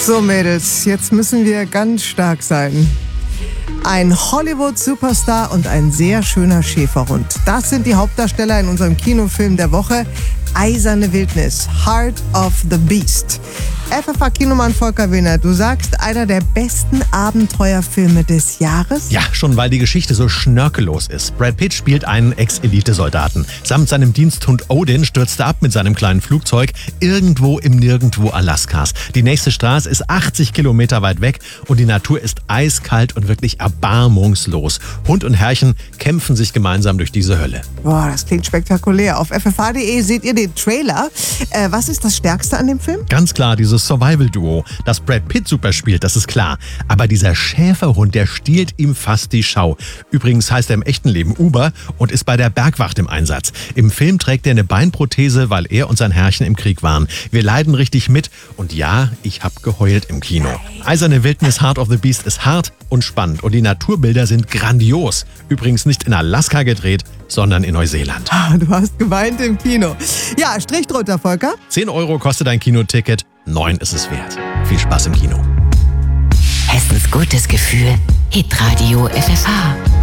So Mädels, jetzt müssen wir ganz stark sein. Ein Hollywood-Superstar und ein sehr schöner Schäferhund. Das sind die Hauptdarsteller in unserem Kinofilm der Woche. Eiserne Wildnis, Heart of the Beast. FFH-Kinomann Volker Wehner, du sagst, einer der besten Abenteuerfilme des Jahres? Ja, schon weil die Geschichte so schnörkellos ist. Brad Pitt spielt einen Ex-Elite-Soldaten. Samt seinem Diensthund Odin stürzt er ab mit seinem kleinen Flugzeug irgendwo im Nirgendwo Alaskas. Die nächste Straße ist 80 Kilometer weit weg und die Natur ist eiskalt und wirklich erbarmungslos. Hund und Herrchen kämpfen sich gemeinsam durch diese Hölle. Boah, das klingt spektakulär. Auf ffh.de seht ihr den Trailer. Was ist das Stärkste an dem Film? Ganz klar, dieses Survival-Duo. Dass Brad Pitt super spielt, das ist klar. Aber dieser Schäferhund, der stiehlt ihm fast die Schau. Übrigens heißt er im echten Leben Uber und ist bei der Bergwacht im Einsatz. Im Film trägt er eine Beinprothese, weil er und sein Herrchen im Krieg waren. Wir leiden richtig mit und ja, ich hab geheult im Kino. Eiserne Wildnis, Heart of the Beast ist hart und spannend und die Naturbilder sind grandios. Übrigens nicht in Alaska gedreht, sondern in Neuseeland. Du hast geweint im Kino. Ja, Strich drunter, Volker. 10 € kostet ein Kinoticket, 9 ist es wert. Viel Spaß im Kino. Hessens gutes Gefühl. Hitradio FFH.